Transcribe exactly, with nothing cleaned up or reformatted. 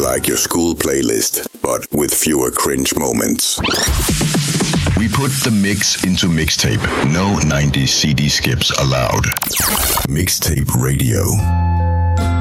like your school playlist, but with fewer cringe moments. We put the mix into mixtape. No nineties C D skips allowed. Mixtape Radio.